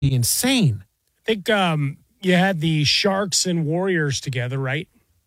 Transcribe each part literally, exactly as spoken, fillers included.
be insane. I think um, you had the Sharks and Warriors together, right?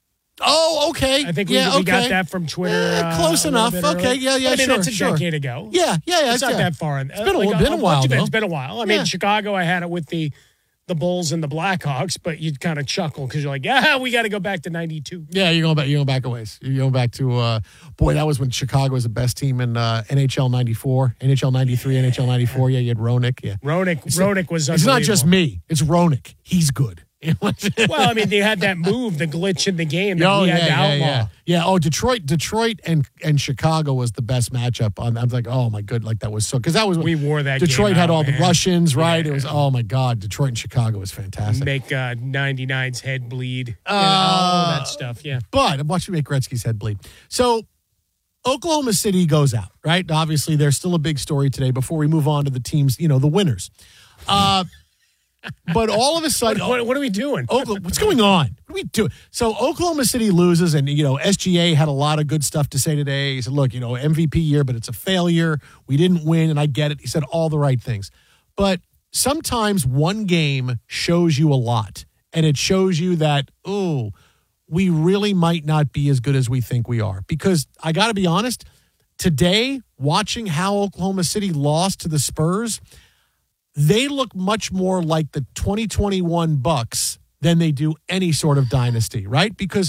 Oh, okay. I think we, yeah, we okay. got that from Twitter. Yeah, close uh, enough. Okay, early. yeah, yeah, I mean, sure, that's a sure. decade ago. Yeah, yeah, yeah. It's not yeah. that far. It's been a, like, been a, a while, bunch of it, though. It's been a while. I mean, Yeah. Chicago, I had it with the the Bulls and the Blackhawks, but you'd kind of chuckle because you're like, yeah, we got to go back to ninety-two. Yeah, you're going back. You're going back a ways. You're going back to uh, boy. That was when Chicago was the best team in uh, N H L ninety-four, N H L ninety-three, N H L ninety-four. Yeah, you had Roenick. Yeah, Roenick, it's, Roenick was. It's not just me. It's Roenick. He's good. Well, I mean, they had that move, the glitch in the game that oh, we had yeah, to yeah, outlaw. yeah, yeah. Oh, Detroit, Detroit, and and Chicago was the best matchup. On, I was like, oh my good, like that was so because that was when We wore that. Detroit game had out, all man. the Russians, right? Yeah. It was oh my god, Detroit and Chicago was fantastic. Make uh, ninety-nine's head bleed. You know, Uh, all that stuff. Yeah. But I'm watching make Gretzky's head bleed. So Oklahoma City goes out, right? Obviously, there's still a big story today before we move on to the teams, you know, the winners. Uh, but all of a sudden, What, what are we doing? Oklahoma, what's going on? What are we doing? So Oklahoma City loses, and, you know, S G A had a lot of good stuff to say today. He said, look, you know, M V P year, but it's a failure. We didn't win, and I get it. He said all the right things. But sometimes one game shows you a lot, and it shows you that, oh, we really might not be as good as we think we are. Because I got to be honest, today, watching how Oklahoma City lost to the Spurs, they look much more like the twenty twenty-one Bucks than they do any sort of dynasty, right? Because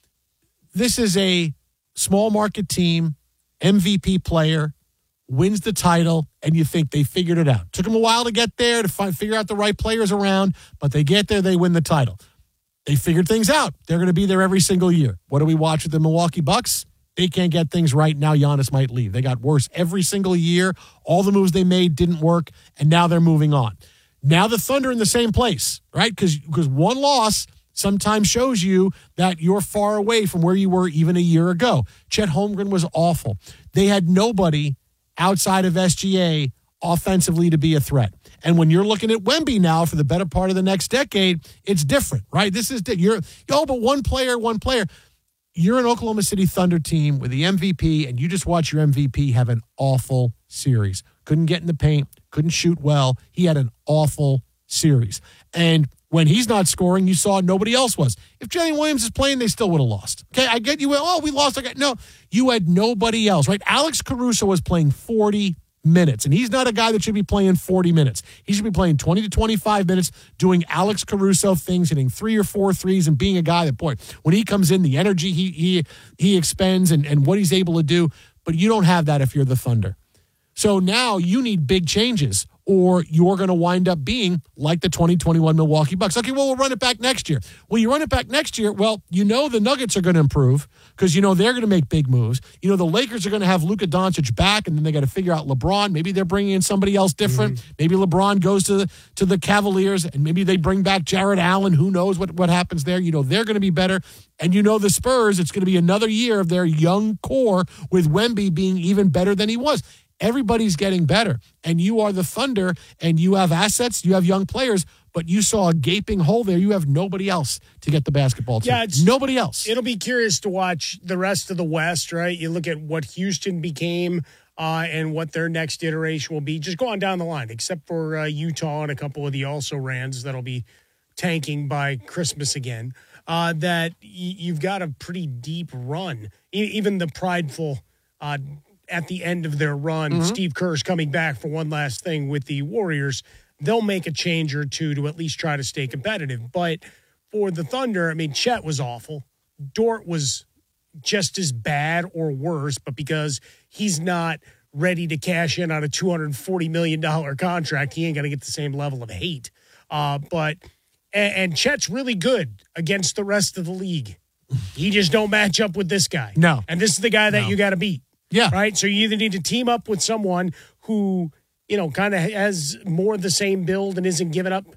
this is a small market team, M V P player, wins the title, and you think they figured it out. Took them a while to get there, to find, figure out the right players around, but they get there, they win the title. They figured things out. They're going to be there every single year. What do we watch with the Milwaukee Bucks? They can't get things right. Now Giannis might leave. They got worse every single year. All the moves they made didn't work, and now they're moving on. Now the Thunder in the same place, right? Because because one loss sometimes shows you that you're far away from where you were even a year ago. Chet Holmgren was awful. They had nobody outside of S G A offensively to be a threat. And when you're looking at Wemby now for the better part of the next decade, it's different, right? This is you're oh, but one player, one player. You're an Oklahoma City Thunder team with the M V P, and you just watch your M V P have an awful series. Couldn't get in the paint, couldn't shoot well. He had an awful series. And when he's not scoring, you saw nobody else was. If Jalen Williams is playing, they still would have lost. Okay, I get you. Oh, we lost. I got, no, you had nobody else, right? Alex Caruso was playing forty minutes, and he's not a guy that should be playing forty minutes. He should be playing twenty to twenty-five minutes, doing Alex Caruso things, hitting three or four threes, and being a guy that, boy, when he comes in, the energy he he he expends and, and what he's able to do. But you don't have that if you're the Thunder. So now you need big changes, or you're going to wind up being like the twenty twenty-one Milwaukee Bucks. Okay, well, we'll run it back next year. Well, you run it back next year, well, you know the Nuggets are going to improve because you know they're going to make big moves. You know the Lakers are going to have Luka Doncic back, and then they got to figure out LeBron. Maybe they're bringing in somebody else different. Mm-hmm. Maybe LeBron goes to the, to the Cavaliers, and maybe they bring back Jared Allen. Who knows what, what happens there? You know they're going to be better. And you know the Spurs, it's going to be another year of their young core with Wemby being even better than he was. Everybody's getting better, and you are the Thunder, and you have assets, you have young players, but you saw a gaping hole there. You have nobody else to get the basketball to. Yeah, it's, nobody else. It'll be curious to watch the rest of the West, right? You look at what Houston became uh, and what their next iteration will be, just go on down the line, except for uh, Utah and a couple of the also-rans that'll be tanking by Christmas again, uh, that y- you've got a pretty deep run. E- even the prideful uh at the end of their run, mm-hmm. Steve Kerr's coming back for one last thing with the Warriors. They'll make a change or two to at least try to stay competitive. But for the Thunder, I mean, Chet was awful. Dort was just as bad or worse, but because he's not ready to cash in on a two hundred forty million dollars contract, he ain't going to get the same level of hate. Uh, but and, and Chet's really good against the rest of the league. He just don't match up with this guy. No. And this is the guy that no. you got to beat. Yeah. Right? So you either need to team up with someone who, you know, kind of has more of the same build and isn't giving up,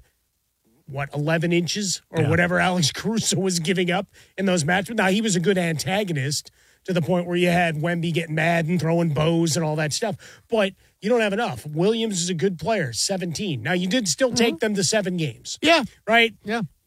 what, eleven inches or yeah. whatever Alex Caruso was giving up in those matches. Now, he was a good antagonist to the point where you had Wemby getting mad and throwing bows and all that stuff. But you don't have enough. Williams is a good player, seventeen. Now, you did still take mm-hmm. them to seven games. Yeah. Right? Yeah.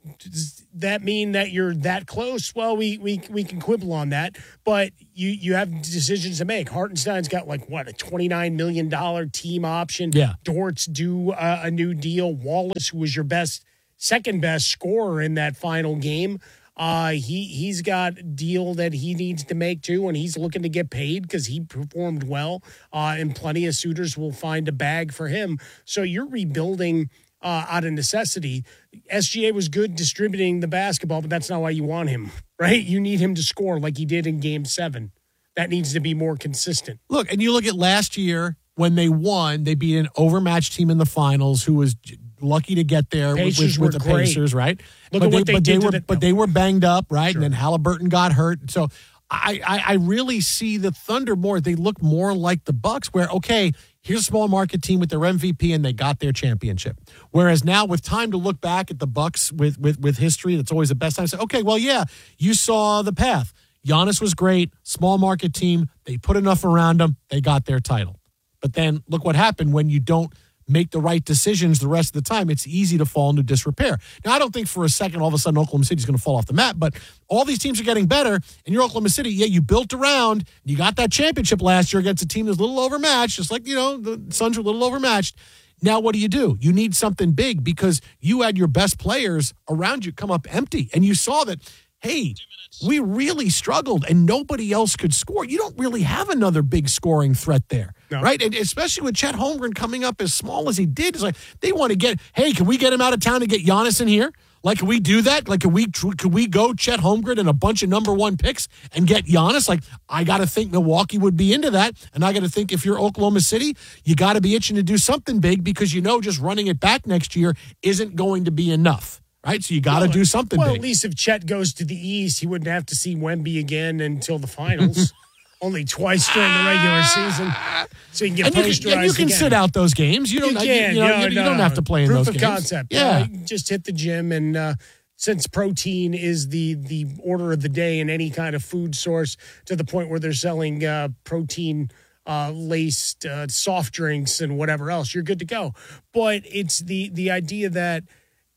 Does that mean that you're that close? Well, we we we can quibble on that, but you you have decisions to make. Hartenstein's got like what a twenty-nine million dollars team option. Yeah, Dort's due uh, a new deal. Wallace, who was your best, second best scorer in that final game, uh, he he's got a deal that he needs to make too, and he's looking to get paid because he performed well. Uh, and plenty of suitors will find a bag for him. So you're rebuilding. Uh, out of necessity. S G A was good distributing the basketball, but that's not why you want him, right? You need him to score like he did in game seven. That needs to be more consistent. Look, and you look at last year when they won, they beat an overmatched team in the finals who was lucky to get there with, with, with the great. Pacers, right? Look but at they, what they but did they to were, the, But they were banged up, right? Sure. And then Halliburton got hurt. So I, I, I really see the Thunder more. They look more like the Bucks where, okay, here's a small market team with their M V P and they got their championship. Whereas now with time to look back at the Bucks with, with, with history, that's always the best time to say, okay, well, yeah, you saw the path. Giannis was great, small market team. They put enough around them. They got their title. But then look what happened when you don't make the right decisions the rest of the time. It's easy to fall into disrepair. Now, I don't think for a second all of a sudden Oklahoma City is going to fall off the map, but all these teams are getting better, and you're Oklahoma City. Yeah, you built around. You got that championship last year against a team that's a little overmatched, just like, you know, the Suns are a little overmatched. Now, what do you do? You need something big because you had your best players around you come up empty, and you saw that, hey, we really struggled and nobody else could score. You don't really have another big scoring threat there, no. right? And especially with Chet Holmgren coming up as small as he did. It's like they want to get, hey, can we get him out of town and get Giannis in here? Like, can we do that? Like, can we can we go Chet Holmgren and a bunch of number one picks and get Giannis? Like, I got to think Milwaukee would be into that. And I got to think if you're Oklahoma City, you got to be itching to do something big because you know just running it back next year isn't going to be enough. Right, so you got to well, do something well, big. At least if Chet goes to the East, he wouldn't have to see Wemby again until the finals. Only twice during the regular season. So you can get and posterized you can, and you can again. sit out those games. You don't, you, can, you, you, know, no, you, no, you don't have to play in Proof those of games. concept. Yeah. Uh, just hit the gym. And uh, since protein is the, the order of the day in any kind of food source to the point where they're selling uh, protein uh, laced uh, soft drinks and whatever else, you're good to go. But it's the the idea that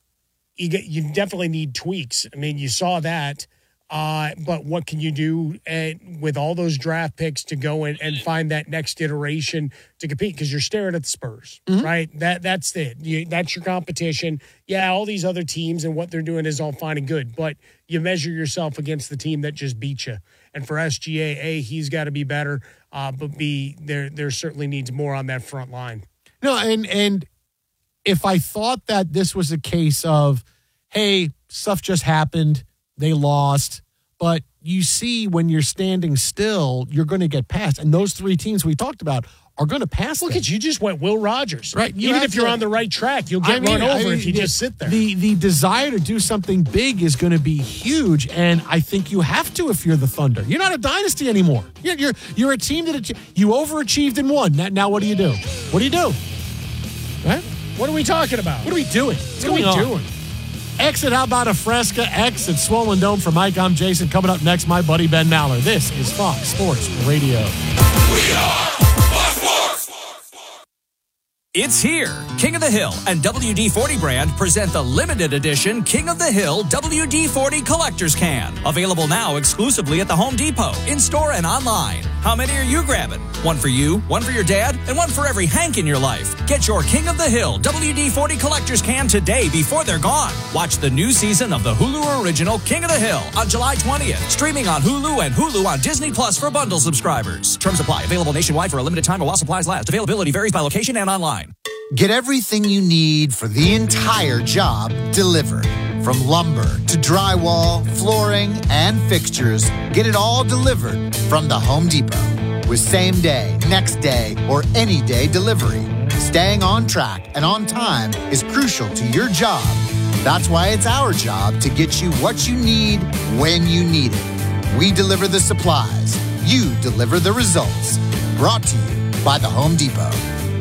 You get, you definitely need tweaks. I mean, you saw that. Uh, but what can you do at, with all those draft picks to go in and find that next iteration to compete? Because you're staring at the Spurs, mm-hmm. right? That That's it. You, that's your competition. Yeah, all these other teams and what they're doing is all fine and good. But you measure yourself against the team that just beat you. And for S G A, A, he's got to be better. Uh, but B, there there certainly needs more on that front line. No, and and – if I thought that this was a case of, hey, stuff just happened, they lost, but you see when you're standing still, you're going to get past. And those three teams we talked about are going to pass Look them. at you just went Will Rogers. Right. You Even if you're to, on the right track, you'll get I mean, run over I mean, if you the, just sit there. The, the desire to do something big is going to be huge, and I think you have to if you're the Thunder. You're not a dynasty anymore. You're you're, you're a team that you overachieved and won. Now, now what do you do? What do you do? Right? What are we talking about? What are we doing? What's what going are we on? doing? Exit, how about a Fresca? X at Swollen Dome for Mike. I'm Jason. Coming up next, my buddy Ben Maller. This is Fox Sports Radio. We are Fox Sports. It's here. King of the Hill and W D forty brand present the limited edition King of the Hill W D forty Collector's Can. Available now exclusively at the Home Depot, in-store and online. How many are you grabbing? One for you, one for your dad, and one for every Hank in your life. Get your King of the Hill W D forty Collector's Can today before they're gone. Watch the new season of the Hulu original King of the Hill on July twentieth. Streaming on Hulu and Hulu on Disney Plus for bundle subscribers. Terms apply. Available nationwide for a limited time while supplies last. Availability varies by location and online. Get everything you need for the entire job delivered. From lumber to drywall, flooring, and fixtures, get it all delivered from the Home Depot. With same day, next day, or any day delivery. Staying on track and on time is crucial to your job. That's why it's our job to get you what you need when you need it. We deliver the supplies. You deliver the results. Brought to you by the Home Depot.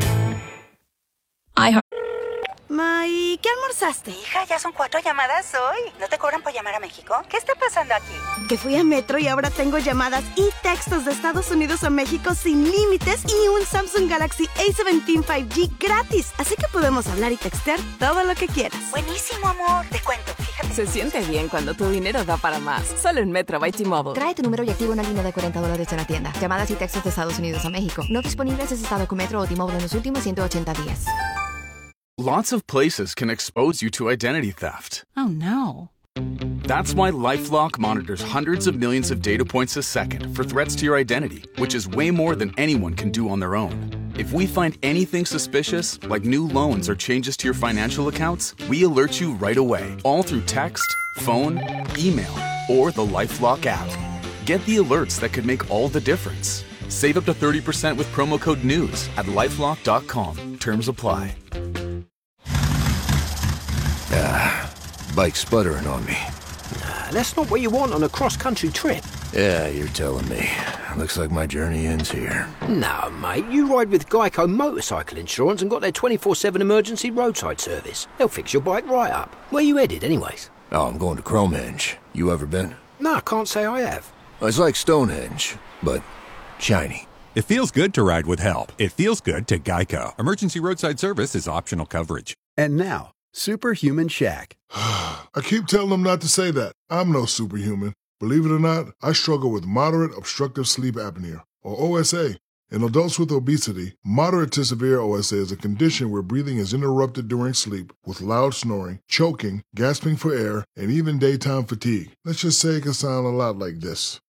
I Ma, ¿y qué almorzaste? Hija, ya son cuatro llamadas hoy. ¿No te cobran por llamar a México? ¿Qué está pasando aquí? Que fui a Metro y ahora tengo llamadas y textos de Estados Unidos a México sin límites y un Samsung Galaxy A diecisiete cinco G gratis. Así que podemos hablar y textear todo lo que quieras. Buenísimo, amor. Te cuento, fíjate. Fíjate. Se siente bien cuando tu dinero da para más. Solo en Metro by T-Mobile. Trae tu número y activa una línea de cuarenta dólares en la tienda. Llamadas y textos de Estados Unidos a México. No disponibles en estado con Metro o T-Mobile en los últimos ciento ochenta días. Lots of places can expose you to identity theft. Oh, no. That's why LifeLock monitors hundreds of millions of data points a second for threats to your identity, which is way more than anyone can do on their own. If we find anything suspicious, like new loans or changes to your financial accounts, we alert you right away, all through text, phone, email, or the LifeLock app. Get the alerts that could make all the difference. Save up to thirty percent with promo code NEWS at LifeLock dot com. Terms apply. Ah, bike's sputtering on me. Nah, that's not what you want on a cross-country trip. Yeah, you're telling me. Looks like my journey ends here. No, mate, you ride with Geico Motorcycle Insurance and got their twenty-four seven emergency roadside service. They'll fix your bike right up. Where you headed, anyways? Oh, I'm going to Cromenge. You ever been? No, I can't say I have. It's like Stonehenge, but shiny. It feels good to ride with help. It feels good to Geico. Emergency roadside service is optional coverage. And now, Superhuman Shaq. I keep telling them not to say that. I'm no superhuman. Believe it or not, I struggle with moderate obstructive sleep apnea, or O S A. In adults with obesity, moderate to severe O S A is a condition where breathing is interrupted during sleep with loud snoring, choking, gasping for air, and even daytime fatigue. Let's just say it can sound a lot like this.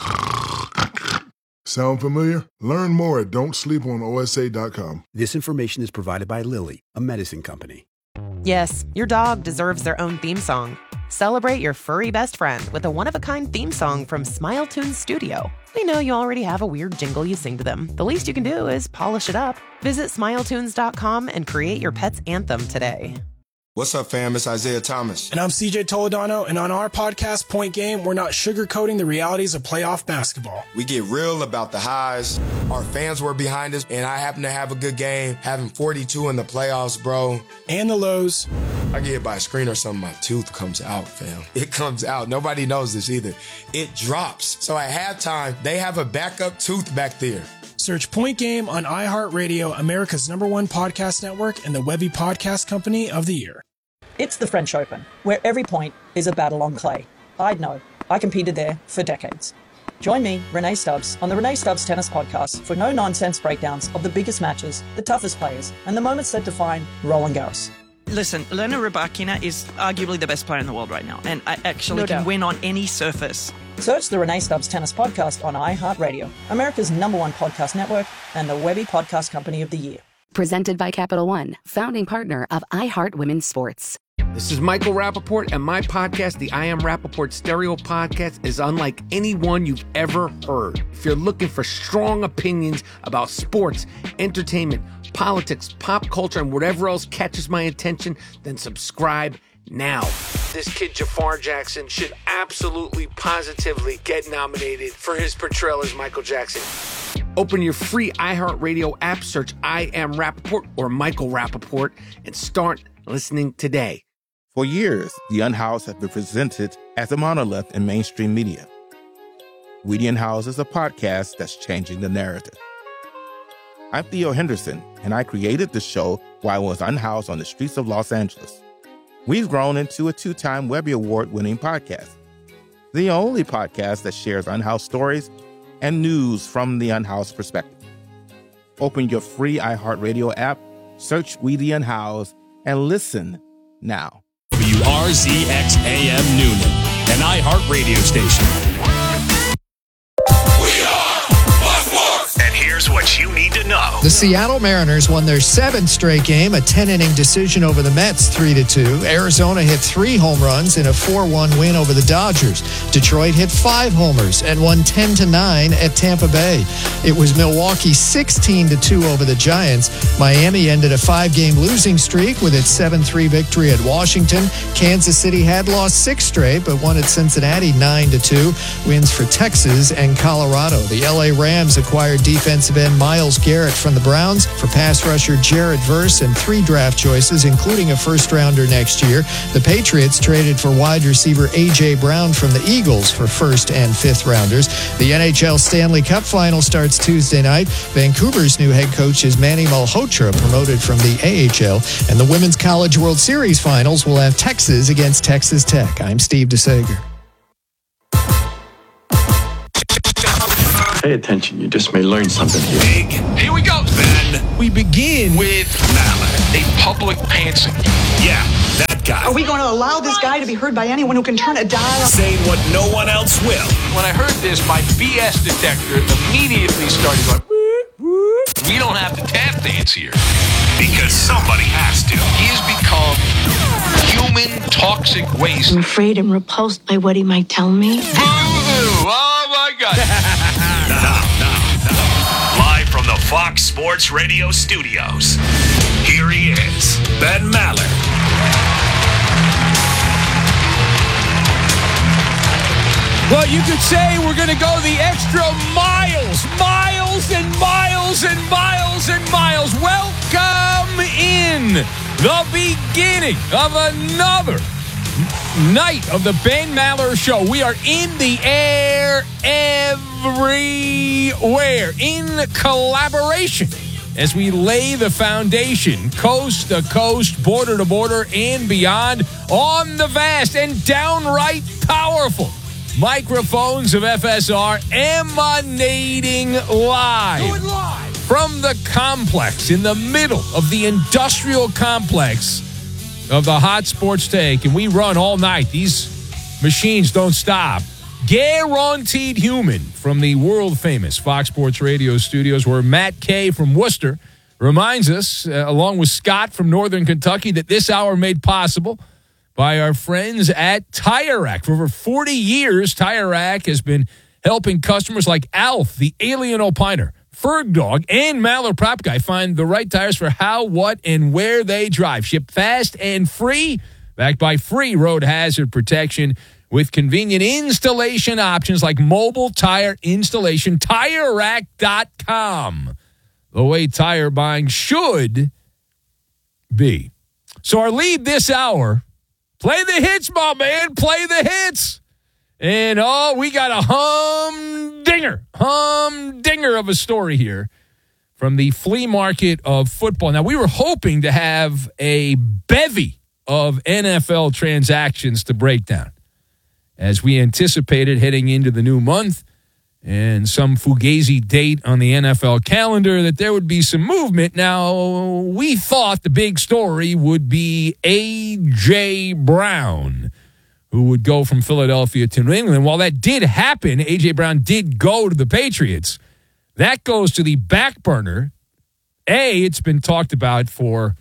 Sound familiar? Learn more at don't sleep on O S A dot com. This information is provided by Lilly, a medicine company. Yes, your dog deserves their own theme song. Celebrate your furry best friend with a one-of-a-kind theme song from Smile Tunes Studio. We know you already have a weird jingle you sing to them. The least you can do is polish it up. Visit smile tunes dot com and create your pet's anthem today. What's up, fam? It's Isaiah Thomas. And I'm C J Toledano, and on our podcast, Point Game, we're not sugarcoating the realities of playoff basketball. We get real about the highs. Our fans were behind us, and I happen to have a good game, having forty-two in the playoffs, bro. And the lows. I get hit by a screen or something, my tooth comes out, fam. It comes out. Nobody knows this either. It drops. So at halftime, they have a backup tooth back there. Search Point Game on iHeartRadio, America's number one podcast network, and the Webby Podcast Company of the Year. It's the French Open, where every point is a battle on clay. I'd know. I competed there for decades. Join me, Renee Stubbs, on the Renee Stubbs Tennis Podcast for no-nonsense breakdowns of the biggest matches, the toughest players, and the moments that define Roland Garros. Listen, Elena Rybakina is arguably the best player in the world right now, and I actually No can doubt. win on any surface. Search the Renee Stubbs Tennis Podcast on iHeartRadio, America's number one podcast network, and the Webby Podcast Company of the Year. Presented by Capital One, founding partner of iHeart Women's Sports. This is Michael Rappaport, and my podcast, the I Am Rappaport Stereo Podcast, is unlike any one you've ever heard. If you're looking for strong opinions about sports, entertainment, politics, pop culture, and whatever else catches my attention, then subscribe now. This kid, Jafar Jackson, should absolutely, positively get nominated for his portrayal as Michael Jackson. Open your free iHeartRadio app, search I Am Rappaport or Michael Rappaport, and start listening today. For years, The Unhoused has been presented as a monolith in mainstream media. We the Unhoused is a podcast that's changing the narrative. I'm Theo Henderson, and I created the show while I was unhoused on the streets of Los Angeles. We've grown into a two-time Webby Award-winning podcast, the only podcast that shares unhoused stories and news from the unhoused perspective. Open your free iHeartRadio app, search We the Unhoused, and listen now. W R Z X A M Noonan, an iHeart radio station. We are Fox Sports. And here's what you need to know. The Seattle Mariners won their seventh straight game, a ten-inning decision over the Mets, three to two. Arizona hit three home runs in a four one win over the Dodgers. Detroit hit five homers and won ten to nine at Tampa Bay. It was Milwaukee sixteen to two over the Giants. Miami ended a five-game losing streak with its seven three victory at Washington. Kansas City had lost six straight, but won at Cincinnati nine to two. Wins for Texas and Colorado. The L A Rams acquired defensive end Myles Garrett from the Browns for pass rusher Jared Verse and three draft choices, including a first-rounder next year. The Patriots traded for wide receiver A J. Brown from the Eagles for first and fifth rounders. The N H L Stanley Cup Final starts Tuesday night. Vancouver's new head coach is Manny Malhotra, promoted from the A H L. And the Women's College World Series Finals will have Texas against Texas Tech. I'm Steve DeSager. Pay attention, you just may learn something here. Big. Here we go, then. We begin with Maller, a public pantsing. Yeah, that guy. Are we going to allow this guy to be heard by anyone who can turn a dial? Saying what no one else will. When I heard this, my B S detector immediately started going, we don't have to tap dance here. Because somebody has to. He has become human toxic waste. I'm afraid I'm repulsed by what he might tell me. Boo-hoo! Oh, my God. Now, now, now. Live from the Fox Sports Radio studios, here he is, Ben Maller. Well, you could say we're going to go the extra miles, miles and miles and miles and miles. Welcome in the beginning of another night of the Ben Maller Show. We are in the air everywhere in collaboration as we lay the foundation coast to coast, border to border, and beyond on the vast and downright powerful microphones of F S R, emanating live, Do it live from the complex in the middle of the industrial complex of the Hot Sports Take. And we run all night. These machines don't stop. Guaranteed Human from the world-famous Fox Sports Radio studios, where Matt Kay from Worcester reminds us, uh, along with Scott from Northern Kentucky, that this hour made possible by our friends at Tire Rack. For over forty years, Tire Rack has been helping customers like Alf, the Alien Opiner, Ferg Dog, and Maller Prop Guy find the right tires for how, what, and where they drive. Shipped fast and free, backed by free road hazard protection with convenient installation options like mobile tire installation. Tire Rack dot com, the way tire buying should be. So our lead this hour, play the hits, my man. Play the hits. And, oh, we got a humdinger, humdinger of a story here from the flea market of football. Now, we were hoping to have a bevy of N F L transactions to break down, as we anticipated heading into the new month and some fugazi date on the N F L calendar that there would be some movement. Now, we thought the big story would be A J. Brown, who would go from Philadelphia to New England. While that did happen, A J. Brown did go to the Patriots. That goes to the back burner. A, it's been talked about for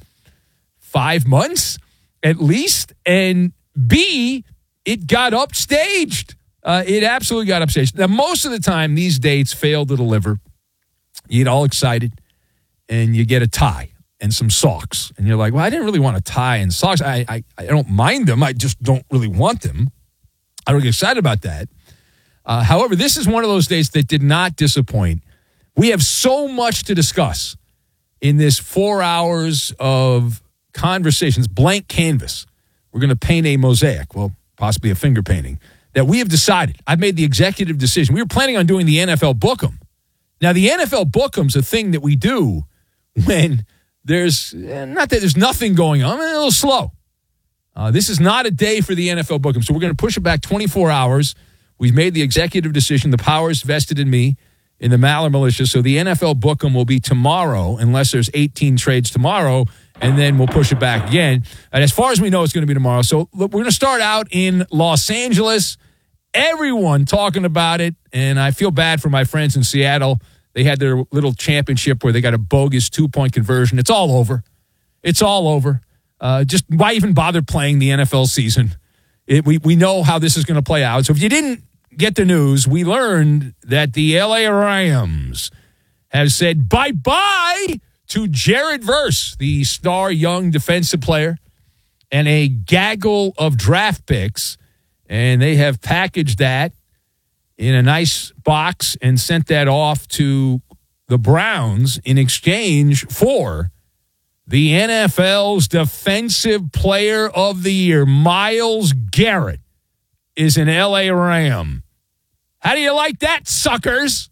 five months at least, and B, it got upstaged. Uh, it absolutely got upstaged. Now, most of the time, these dates fail to deliver. You get all excited, and you get a tie and some socks. And you're like, well, I didn't really want a tie and socks. I, I, I don't mind them. I just don't really want them. I don't get excited about that. Uh, however, this is one of those dates that did not disappoint. We have so much to discuss in this four hours of conversations, blank canvas. We're going to paint a mosaic, well, possibly a finger painting, that we have decided. I've made the executive decision. We were planning on doing the N F L Book'em. Now, the N F L Book'em's a thing that we do when there's, not that there's nothing going on, a little slow. Uh, this is not a day for the N F L Book'em, so we're going to push it back twenty-four hours. We've made the executive decision. The power's vested in me, in the Maller Militia, so the N F L Book'em will be tomorrow, unless there's eighteen trades tomorrow, and then we'll push it back again. And as far as we know, it's going to be tomorrow. So look, we're going to start out in Los Angeles. Everyone talking about it, and I feel bad for my friends in Seattle. They had their little championship where they got a bogus two-point conversion. It's all over. It's all over. Uh, just why even bother playing the N F L season? It, we, we know how this is going to play out. So if you didn't get the news, we learned that the L A Rams have said bye-bye to Jared Verse, the star young defensive player, and a gaggle of draft picks. And they have packaged that in a nice box and sent that off to the Browns in exchange for the N F L's Defensive Player of the Year. Myles Garrett is an L A Ram. How do you like that, suckers?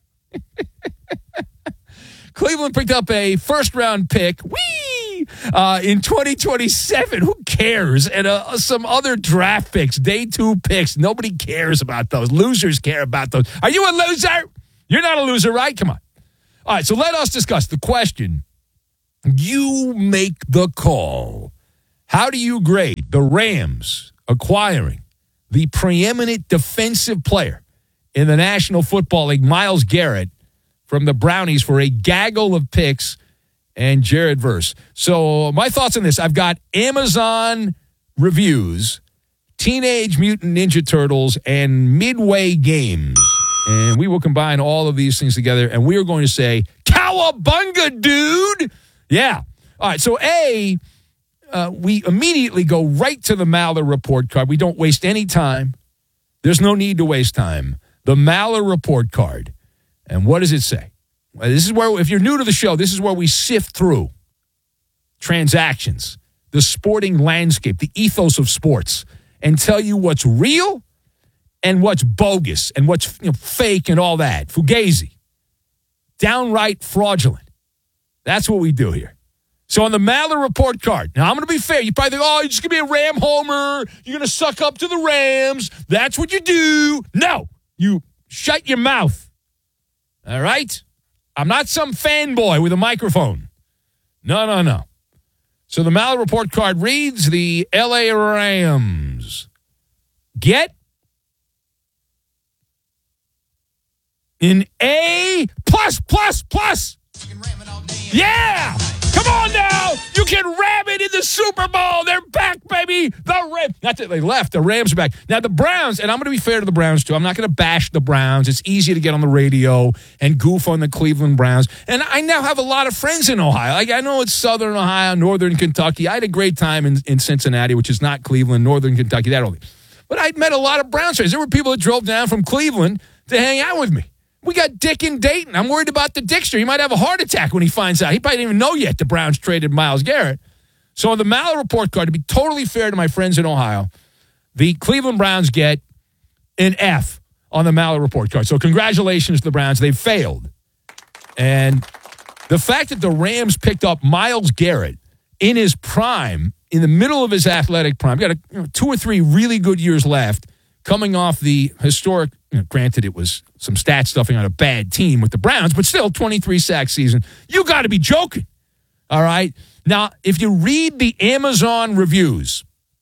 Cleveland picked up a first-round pick. Whee! Uh, in twenty twenty-seven. Who cares? And uh, some other draft picks, day two picks. Nobody cares about those. Losers care about those. Are you a loser? You're not a loser, right? Come on. All right, so let us discuss the question. You make the call. How do you grade the Rams acquiring the preeminent defensive player in the National Football League, Myles Garrett, from the Brownies for a gaggle of picks, and Jared Verse? So my thoughts on this, I've got Amazon reviews, Teenage Mutant Ninja Turtles, and Midway Games. And we will combine all of these things together, and we are going to say, cowabunga, dude! Yeah. All right, so A, uh, we immediately go right to the Maller report card. We don't waste any time. There's no need to waste time. The Maller report card. And what does it say? Well, this is where, if you're new to the show, this is where we sift through transactions, the sporting landscape, the ethos of sports, and tell you what's real and what's bogus and what's, you know, fake and all that. Fugazi. Downright fraudulent. That's what we do here. So on the Maller report card, now I'm going to be fair. You probably think, oh, you're just going to be a Ram homer. You're going to suck up to the Rams. That's what you do. No, you shut your mouth. All right? I'm not some fanboy with a microphone. No, no, no. So the Maller report card reads, the L A Rams get an A plus, plus, plus. Yeah! Come on now! You can ram it in the Super Bowl! They're back, baby! The Rams. Not that they left. The Rams are back. Now, the Browns, and I'm going to be fair to the Browns, too. I'm not going to bash the Browns. It's easy to get on the radio and goof on the Cleveland Browns. And I now have a lot of friends in Ohio. Like, I know it's Southern Ohio, Northern Kentucky. I had a great time in, in Cincinnati, which is not Cleveland, Northern Kentucky, that only. But I'd met a lot of Browns fans. There were people that drove down from Cleveland to hang out with me. We got Dick in Dayton. I'm worried about the Dickster. He might have a heart attack when he finds out. He probably didn't even know yet the Browns traded Myles Garrett. So on the Maller report card, to be totally fair to my friends in Ohio, the Cleveland Browns get an F on the Maller report card. So congratulations to the Browns. They failed. And the fact that the Rams picked up Myles Garrett in his prime, in the middle of his athletic prime, got a, you know, two or three really good years left, coming off the historic, you know, granted it was some stat stuffing on a bad team with the Browns, but still twenty-three sack season. You got to be joking. All right? Now, if you read the Amazon reviews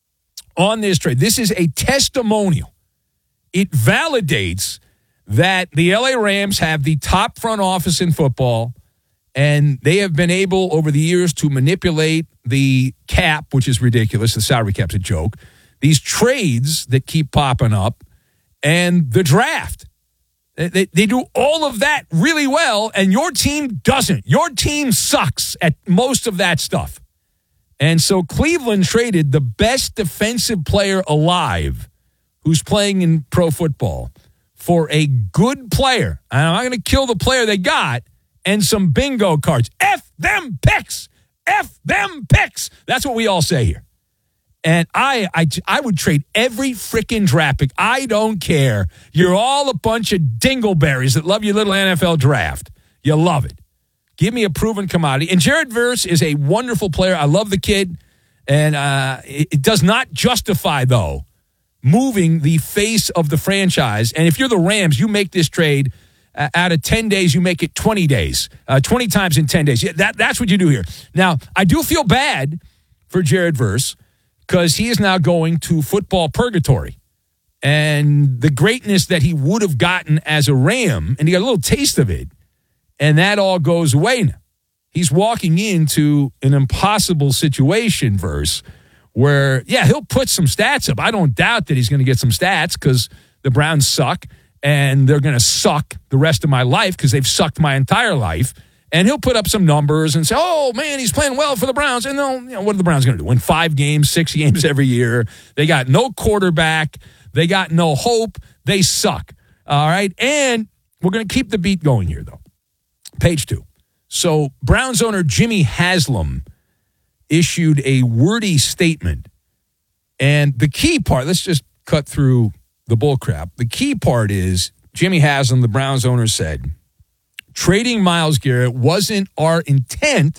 on this trade, this is a testimonial. It validates that the L A Rams have the top front office in football, and they have been able over the years to manipulate the cap, which is ridiculous. The salary cap's a joke. These trades that keep popping up, and the draft. They, they do all of that really well, and your team doesn't. Your team sucks at most of that stuff. And so Cleveland traded the best defensive player alive who's playing in pro football for a good player. And I'm not going to kill the player they got, and some bingo cards. F them picks. F them picks. That's what we all say here. And I, I, I would trade every freaking draft pick. I don't care. You're all a bunch of dingleberries that love your little N F L draft. You love it. Give me a proven commodity. And Jared Verse is a wonderful player. I love the kid. And uh, it, it does not justify, though, moving the face of the franchise. And if you're the Rams, you make this trade uh, out of ten days, you make it twenty days. Uh, twenty times in ten days. Yeah, that, that's what you do here. Now, I do feel bad for Jared Verse, because he is now going to football purgatory. And the greatness that he would have gotten as a Ram, and he got a little taste of it, and that all goes away now. He's walking into an impossible situation, Verse, where, yeah, he'll put some stats up. I don't doubt that he's going to get some stats because the Browns suck, and they're going to suck the rest of my life because they've sucked my entire life. And he'll put up some numbers and say, oh, man, he's playing well for the Browns. And they'll, you know, what are the Browns going to do? Win five games, six games every year. They got no quarterback. They got no hope. They suck. All right? And we're going to keep the beat going here, though. page two. So Browns owner Jimmy Haslam issued a wordy statement. And the key part, let's just cut through the bull crap. The key part is Jimmy Haslam, the Browns owner, said, trading Myles Garrett wasn't our intent,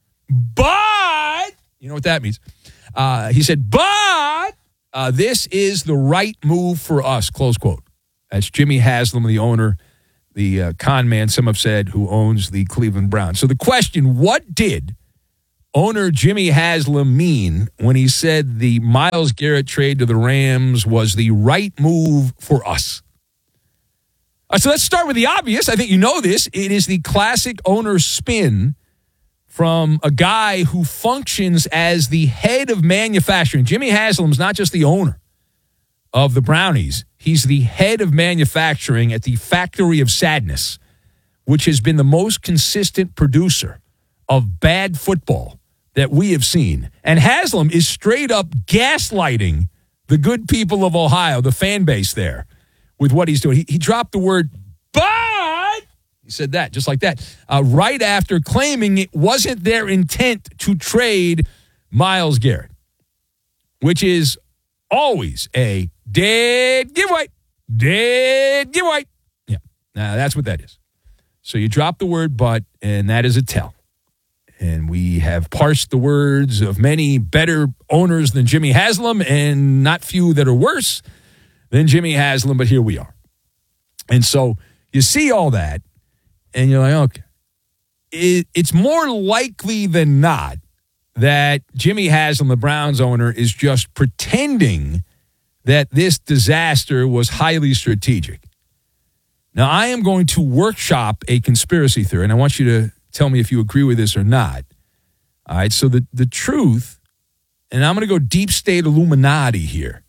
but, you know what that means. Uh, he said, but uh, this is the right move for us, close quote. That's Jimmy Haslam, the owner, the uh, con man, some have said, who owns the Cleveland Browns. So the question, what did owner Jimmy Haslam mean when he said the Myles Garrett trade to the Rams was the right move for us? Uh, so let's start with the obvious. I think you know this. It is the classic owner spin from a guy who functions as the head of manufacturing. Jimmy Haslam's not just the owner of the Brownies. He's the head of manufacturing at the Factory of Sadness, which has been the most consistent producer of bad football that we have seen. And Haslam is straight up gaslighting the good people of Ohio, the fan base there, with what he's doing. He, he dropped the word, but he said that, just like that, uh, right after claiming it wasn't their intent to trade Myles Garrett, which is always a dead giveaway. Dead giveaway. Yeah, now that's what that is. So you drop the word but, and that is a tell. And we have parsed the words of many better owners than Jimmy Haslam and not few that are worse than Jimmy Haslam, but here we are. And so you see all that, and you're like, okay. It, it's more likely than not that Jimmy Haslam, the Browns owner, is just pretending that this disaster was highly strategic. Now, I am going to workshop a conspiracy theory, and I want you to tell me if you agree with this or not. All right, so the, the truth, and I'm going to go deep state Illuminati here.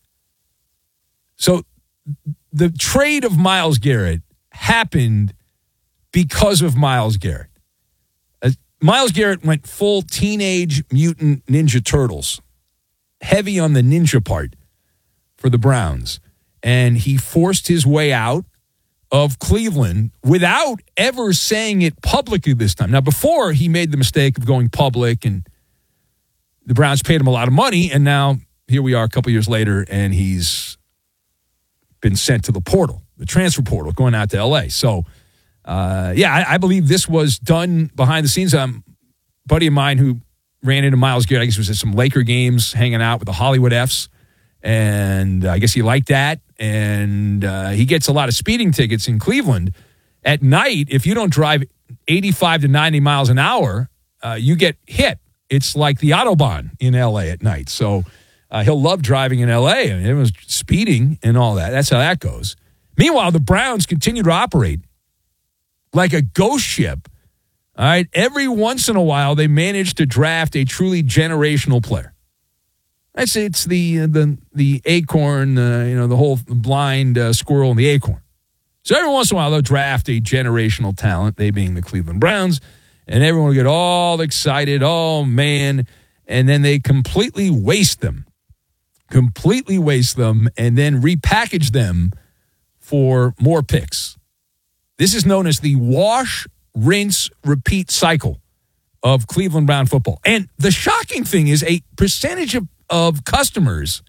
So the trade of Myles Garrett happened because of Myles Garrett. Uh, Myles Garrett went full Teenage Mutant Ninja Turtles, heavy on the ninja part for the Browns. And he forced his way out of Cleveland without ever saying it publicly this time. Now, before, he made the mistake of going public, and the Browns paid him a lot of money, and now here we are a couple years later, and he's been sent to the portal, the transfer portal, going out to L A. So, uh, yeah, I, I believe this was done behind the scenes. Um, a buddy of mine who ran into Myles Garrett, I guess it was at some Laker games, hanging out with the Hollywood Fs, and I guess he liked that. And uh, he gets a lot of speeding tickets in Cleveland. At night, if you don't drive eighty-five to ninety miles an hour, uh, you get hit. It's like the Autobahn in L A at night. So uh, he'll love driving in L A. I mean, everyone's speeding and all that. That's how that goes. Meanwhile, the Browns continue to operate like a ghost ship. All right, every once in a while, they manage to draft a truly generational player. It's it's the the the acorn, uh, you know, the whole blind uh, squirrel and the acorn. So every once in a while, they'll draft a generational talent, they being the Cleveland Browns, and everyone will get all excited, oh, man, and then they completely waste them, completely waste them, and then repackage them for more picks. This is known as the wash, rinse, repeat cycle of Cleveland Brown football. And the shocking thing is a percentage of of customers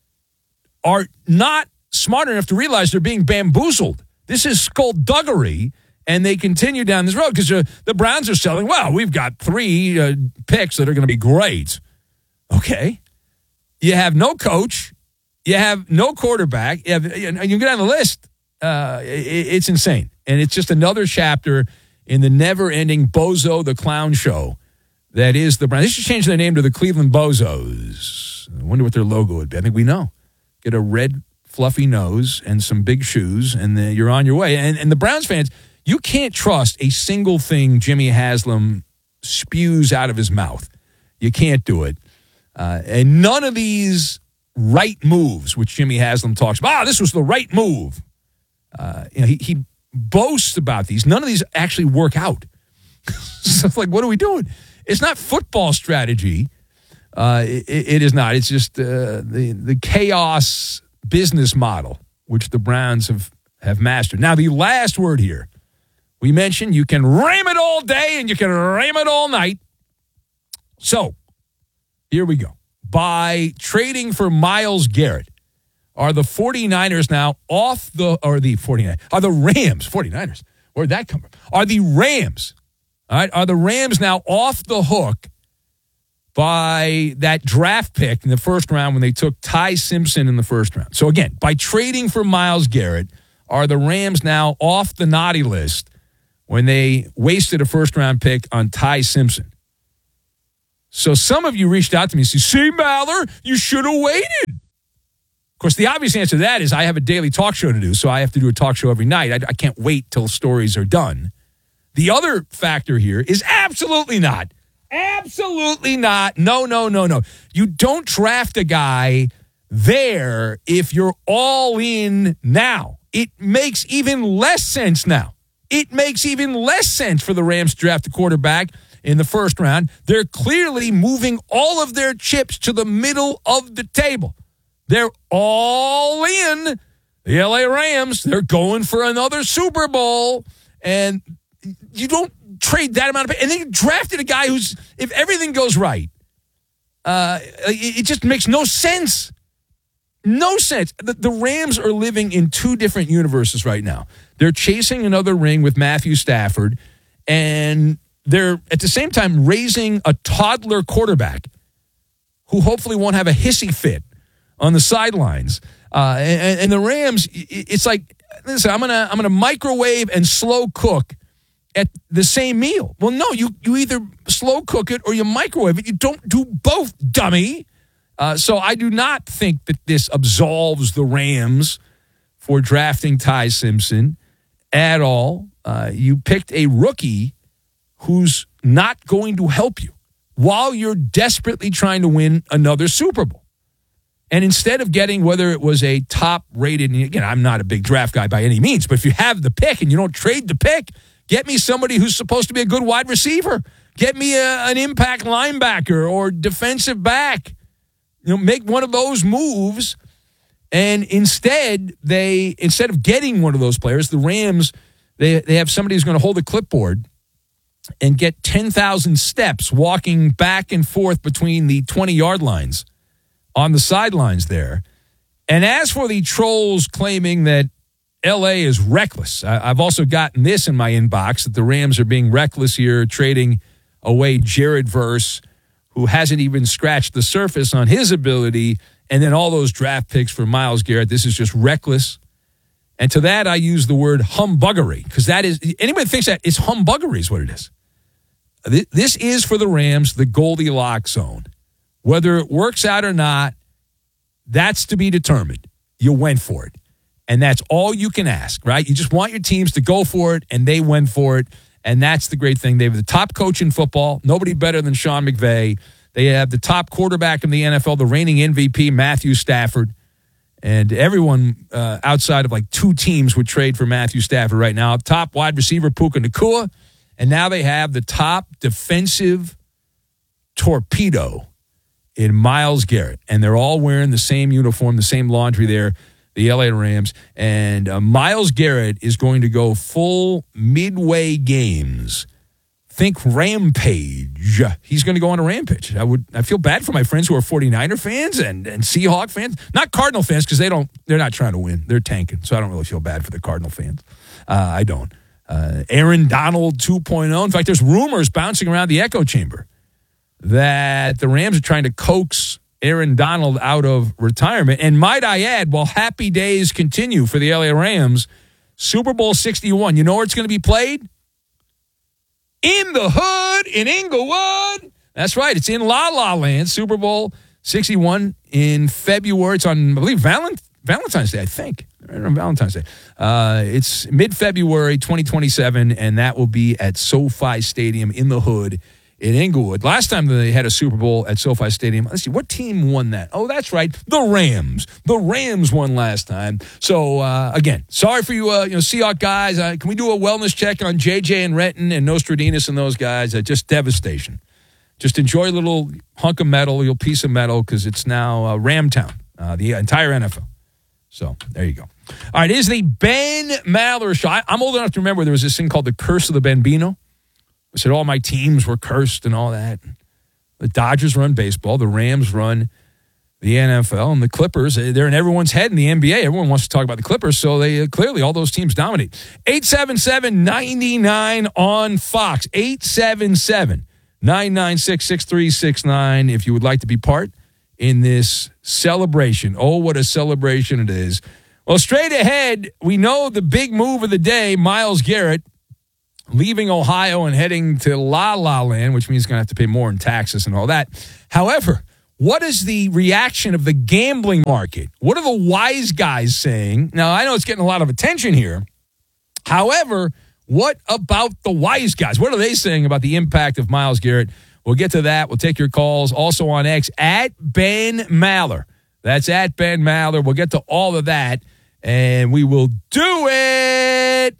are not smart enough to realize they're being bamboozled. This is skullduggery, and they continue down this road because uh, the Browns are selling, well, we've got three uh, picks that are going to be great. Okay. You have no coach. You have no quarterback. You, have, you, you get on the list. Uh, it, it's insane. And it's just another chapter in the never-ending Bozo the Clown show that is the Browns. They should change their name to the Cleveland Bozos. I wonder what their logo would be. I think we know. Get a red, fluffy nose and some big shoes, and then you're on your way. And, and the Browns fans, you can't trust a single thing Jimmy Haslam spews out of his mouth. You can't do it. Uh, and none of these right moves, which Jimmy Haslam talks about, ah, this was the right move. Uh, you know, he, he boasts about these. None of these actually work out. So it's like, what are we doing? It's not football strategy. Uh, it, it is not. It's just uh, the the chaos business model, which the Browns have, have mastered. Now, the last word here, We mentioned you can ram it all day and you can ram it all night. So, here we go. By trading for Myles Garrett, are the 49ers now off the, or the 49ers, are the Rams, 49ers, where'd that come from? Are the Rams, all right, are the Rams now off the hook by that draft pick in the first round when they took Ty Simpson in the first round? So again, by trading for Myles Garrett, are the Rams now off the naughty list when they wasted a first-round pick on Ty Simpson? So some of you reached out to me and said, see, Maller, you should have waited. Of course, the obvious answer to that is I have a daily talk show to do, so I have to do a talk show every night. I, I can't wait till stories are done. The other factor here is absolutely not. Absolutely not. No, no, no, no. You don't draft a guy there if you're all in now. It makes even less sense now. It makes even less sense for the Rams to draft a quarterback in the first round. They're clearly moving all of their chips to the middle of the table. They're all in. The L A Rams, they're going for another Super Bowl. And you don't trade that amount of pay. And then you drafted a guy who's, if everything goes right, uh, it, it just makes no sense. No sense. The, the Rams are living in two different universes right now. They're chasing another ring with Matthew Stafford, and they're at the same time raising a toddler quarterback who hopefully won't have a hissy fit on the sidelines. Uh, and, and the Rams, it's like, listen, I'm gonna I'm gonna microwave and slow cook at the same meal. Well, no, you you either slow cook it or you microwave it. You don't do both, dummy. Uh, so I do not think that this absolves the Rams for drafting Ty Simpson at all. Uh, you picked a rookie who's not going to help you while you're desperately trying to win another Super Bowl. And instead of getting, whether it was a top-rated, and again, I'm not a big draft guy by any means, but if you have the pick and you don't trade the pick, get me somebody who's supposed to be a good wide receiver. Get me a, an impact linebacker or defensive back. You know, make one of those moves. And instead, they instead of getting one of those players, the Rams, they they have somebody who's going to hold a clipboard and get ten thousand steps walking back and forth between the twenty-yard lines on the sidelines there. And as for the trolls claiming that L A is reckless, I, I've also gotten this in my inbox, that the Rams are being reckless here, trading away Jared Verse, who hasn't even scratched the surface on his ability, and then all those draft picks for Myles Garrett. This is just reckless. And to that, I use the word humbuggery, because that is, anybody thinks that it's humbuggery is what it is. This is for the Rams, the Goldilocks zone. Whether it works out or not, that's to be determined. You went for it. And that's all you can ask, right? You just want your teams to go for it, and they went for it. And that's the great thing. They have the top coach in football, nobody better than Sean McVay. They have the top quarterback in the N F L, the reigning M V P, Matthew Stafford. And everyone uh, outside of like two teams would trade for Matthew Stafford right now. Top wide receiver, Puka Nacua. And now they have the top defensive torpedo in Myles Garrett. And they're all wearing the same uniform, the same laundry there, the L A Rams. And uh, Myles Garrett is going to go full midway games. Think rampage. He's going to go on a rampage. I would. I feel bad for my friends who are 49er fans and, and Seahawk fans. Not Cardinal fans, because they don't, they're not trying to win. They're tanking. So I don't really feel bad for the Cardinal fans. Uh, I don't. Uh, Aaron Donald two point oh. In fact, there's rumors bouncing around the echo chamber that the Rams are trying to coax Aaron Donald out of retirement. And might I add, while happy days continue for the L A Rams, Super Bowl sixty-one, you know where it's going to be played? In the hood, in Inglewood. That's right. It's in La La Land. Super Bowl sixty-one in February. It's on, I believe, Valent- Valentine's Day, I think. Right on Valentine's Day. Uh, it's mid-February twenty twenty-seven, and that will be at SoFi Stadium in the hood in Inglewood. Last time they had a Super Bowl at SoFi Stadium, let's see, what team won that? Oh, that's right, the Rams. The Rams won last time. So, uh, again, sorry for you, uh, you know, Seahawks guys. Uh, can we do a wellness check on J J and Renton and Nostradamus and those guys? Uh, just devastation. Just enjoy a little hunk of metal, a little piece of metal, because it's now uh, Ramtown, uh, the entire N F L. So there you go. All right, it is the Ben Maller Show. I, I'm old enough to remember there was this thing called the Curse of the Bambino. I said all my teams were cursed and all that. The Dodgers run baseball. The Rams run the N F L. And the Clippers, they're in everyone's head in the N B A. Everyone wants to talk about the Clippers, so they uh, clearly all those teams dominate. eight seven seven, nine nine on Fox. eight seven seven, nine nine six, six three six nine if you would like to be part in this celebration. Oh, what a celebration it is. Well, straight ahead, we know the big move of the day, Myles Garrett leaving Ohio and heading to La La Land, which means he's going to have to pay more in taxes and all that. However, what is the reaction of the gambling market? What are the wise guys saying? Now, I know it's getting a lot of attention here. However, what about the wise guys? What are they saying about the impact of Myles Garrett? We'll get to that. We'll take your calls. Also on X, at Ben Maller. That's at Ben Maller. We'll get to all of that, and we will do it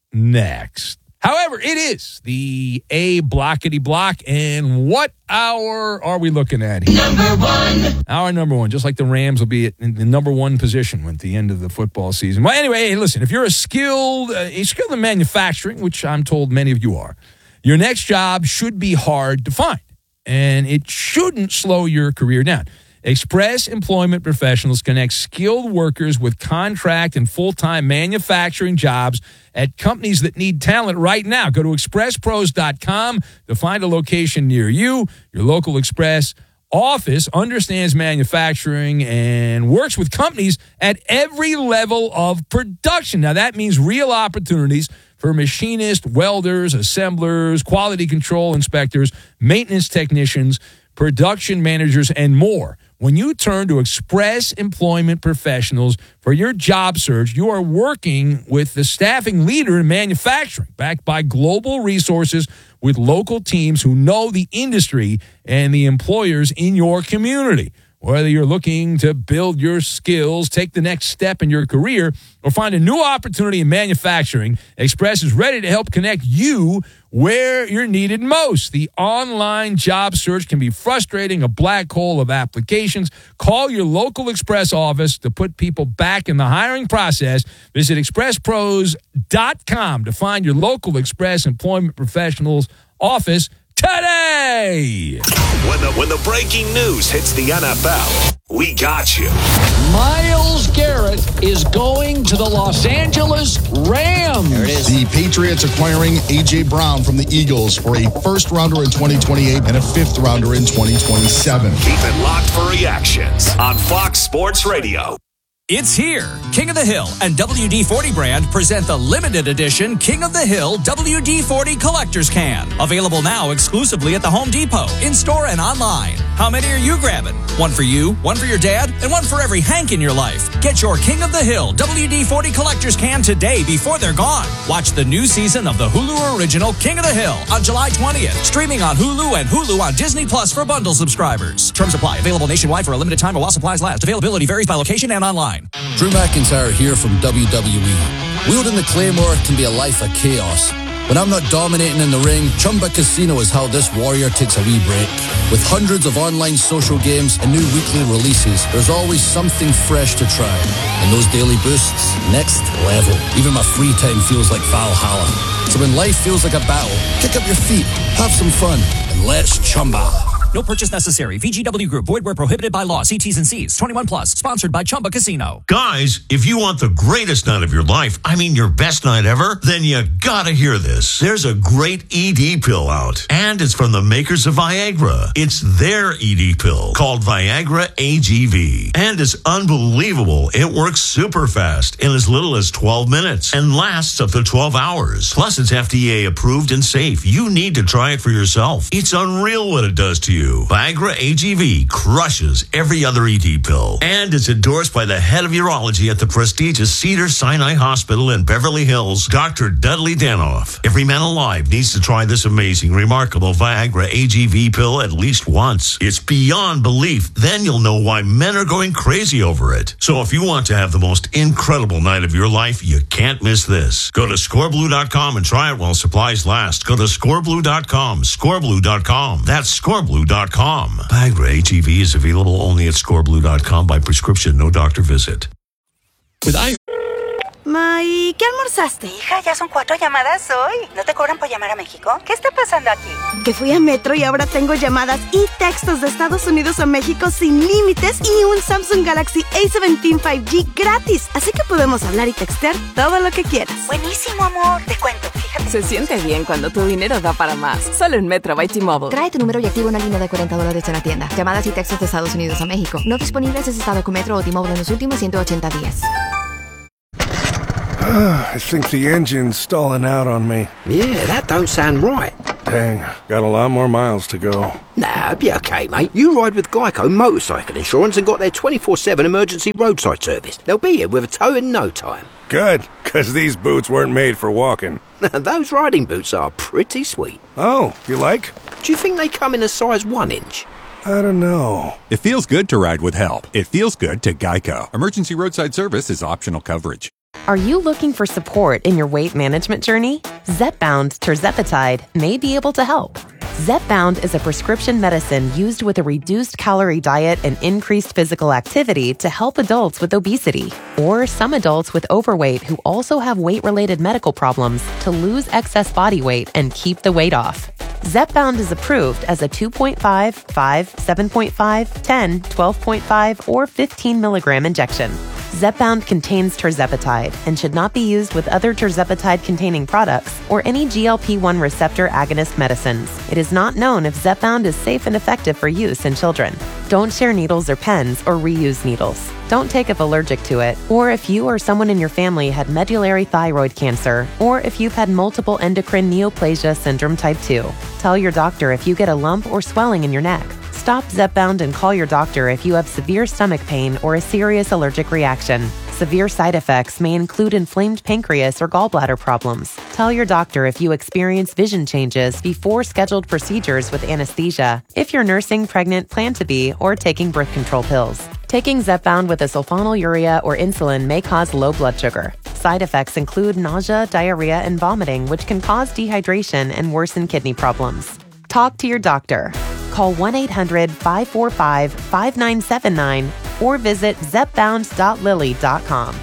next. However, it is the A blockety block, and what hour are we looking at here? Number one. Our number one, just like the Rams will be in the number one position at the end of the football season. Well, anyway, hey, listen, if you're a skilled, uh, skilled in manufacturing, which I'm told many of you are, your next job should be hard to find, and it shouldn't slow your career down. Express Employment Professionals connects skilled workers with contract and full-time manufacturing jobs at companies that need talent right now. Go to express pros dot com to find a location near you. Your local Express office understands manufacturing and works with companies at every level of production. Now, that means real opportunities for machinists, welders, assemblers, quality control inspectors, maintenance technicians, production managers, and more. When you turn to Express Employment Professionals for your job search, you are working with the staffing leader in manufacturing, backed by global resources with local teams who know the industry and the employers in your community. Whether you're looking to build your skills, take the next step in your career, or find a new opportunity in manufacturing, Express is ready to help connect you where you're needed most. The online job search can be frustrating, a black hole of applications. Call your local Express office to put people back in the hiring process. Visit express pros dot com to find your local Express Employment Professionals office today. When the when the breaking news hits the N F L, we got you. Myles Garrett is going to the Los Angeles Rams. There it is. The Patriots acquiring A J. Brown from the Eagles for a first rounder in twenty twenty-eight and a fifth rounder in twenty twenty-seven. Keep it locked for reactions on Fox Sports Radio. It's here. King of the Hill and W D forty brand present the limited edition King of the Hill W D forty Collector's Can. Available now exclusively at the Home Depot, in-store and online. How many are you grabbing? One for you, one for your dad, and one for every Hank in your life. Get your King of the Hill W D forty Collector's Can today before they're gone. Watch the new season of the Hulu original King of the Hill on July twentieth. Streaming on Hulu and Hulu on Disney Plus for bundle subscribers. Terms apply. Available nationwide for a limited time or while supplies last. Availability varies by location and online. Drew McIntyre here from W W E. Wielding the Claymore can be a life of chaos. When I'm not dominating in the ring, Chumba Casino is how this warrior takes a wee break. With hundreds of online social games and new weekly releases, there's always something fresh to try. And those daily boosts, next level. Even my free time feels like Valhalla. So when life feels like a battle, kick up your feet, have some fun, and let's Chumba. No purchase necessary. V G W Group. Void where prohibited by law. See T's and C's. twenty-one plus. Sponsored by Chumba Casino. Guys, if you want the greatest night of your life, I mean your best night ever, then you gotta hear this. There's a great E D pill out, and it's from the makers of Viagra. It's their E D pill called Viagra A G V, and it's unbelievable. It works super fast in as little as twelve minutes and lasts up to twelve hours. Plus, it's F D A approved and safe. You need to try it for yourself. It's unreal what it does to you. Viagra A G V crushes every other E D pill, and it's endorsed by the head of urology at the prestigious Cedars-Sinai Hospital in Beverly Hills, Doctor Dudley Danoff. Every man alive needs to try this amazing, remarkable Viagra A G V pill at least once. It's beyond belief. Then you'll know why men are going crazy over it. So if you want to have the most incredible night of your life, you can't miss this. Go to score blue dot com and try it while supplies last. Go to score blue dot com, score blue dot com. That's score blue dot com. Viagra A G V is available only at score blue dot com by prescription, no doctor visit. With I... Ma, ¿y qué almorzaste? Hija, ya son cuatro llamadas hoy. ¿No te cobran por llamar a México? ¿Qué está pasando aquí? Que fui a Metro y ahora tengo llamadas y textos de Estados Unidos a México sin límites y un Samsung Galaxy A diecisiete cinco G gratis. Así que podemos hablar y textear todo lo que quieras. Buenísimo, amor. Te cuento, fíjate. Se siente bien cuando tu dinero da para más. Solo en Metro by T-Mobile. Trae tu número y activa una línea de cuarenta dólares en la tienda. Llamadas y textos de Estados Unidos a México. No disponibles en estado con Metro o T-Mobile en los últimos ciento ochenta días. I think the engine's stalling out on me. Yeah, that don't sound right. Dang, got a lot more miles to go. Nah, it'll be okay, mate. You ride with Geico Motorcycle Insurance and got their twenty-four seven emergency roadside service. They'll be here with a tow in no time. Good, because these boots weren't made for walking. Those riding boots are pretty sweet. Oh, you like? Do you think they come in a size one inch? I don't know. It feels good to ride with help. It feels good to Geico. Emergency roadside service is optional coverage. Are you looking for support in your weight management journey? Zepbound tirzepatide may be able to help. Zepbound is a prescription medicine used with a reduced calorie diet and increased physical activity to help adults with obesity or some adults with overweight who also have weight-related medical problems to lose excess body weight and keep the weight off. Zepbound is approved as a two point five, five, seven point five, ten, twelve point five, or fifteen milligram injection. Zepbound contains tirzepatide and should not be used with other tirzepatide-containing products or any G L P one receptor agonist medicines. It is not known if Zepbound is safe and effective for use in children. Don't share needles or pens or reuse needles. Don't take if allergic to it, or if you or someone in your family had medullary thyroid cancer, or if you've had multiple endocrine neoplasia syndrome type two. Tell your doctor if you get a lump or swelling in your neck. Stop Zepbound and call your doctor if you have severe stomach pain or a serious allergic reaction. Severe side effects may include inflamed pancreas or gallbladder problems. Tell your doctor if you experience vision changes before scheduled procedures with anesthesia, if you're nursing, pregnant, plan to be, or taking birth control pills. Taking Zepbound with a sulfonylurea or insulin may cause low blood sugar. Side effects include nausea, diarrhea, and vomiting, which can cause dehydration and worsen kidney problems. Talk to your doctor. Call one eight hundred, five four five, five nine seven nine or visit zepbound dot lilly dot com.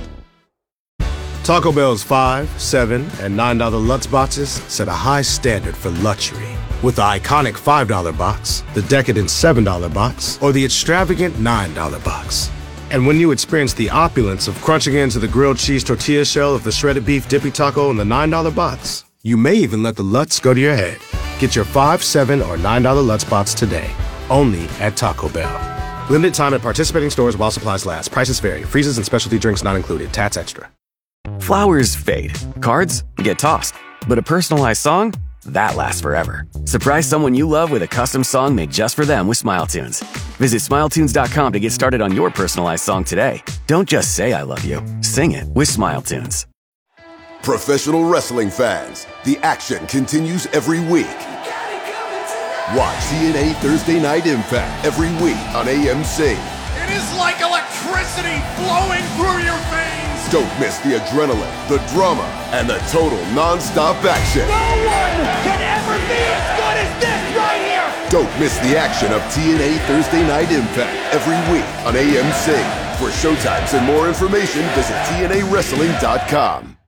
Taco Bell's five, seven, and nine dollar Lutz boxes set a high standard for luxury. With the iconic five dollar box, the decadent seven dollar box, or the extravagant nine dollar box. And when you experience the opulence of crunching into the grilled cheese tortilla shell of the shredded beef dippy taco in the nine dollar box, you may even let the Lutz go to your head. Get your five, seven, or nine dollar Lutz box today, only at Taco Bell. Limited time at participating stores while supplies last. Prices vary. Freezes and specialty drinks not included. Tats extra. Flowers fade. Cards get tossed. But a personalized song? That lasts forever. Surprise someone you love with a custom song made just for them with SmileTunes. Visit smile tunes dot com to get started on your personalized song today. Don't just say I love you. Sing it with SmileTunes. Professional wrestling fans, the action continues every week. Watch T N A Thursday Night Impact every week on A M C. It is like electricity flowing through your veins. Don't miss the adrenaline, the drama, and the total non-stop action. No one can ever be as good as this right here. Don't miss the action of T N A Thursday Night Impact every week on A M C. For showtimes and more information, visit T N A wrestling dot com.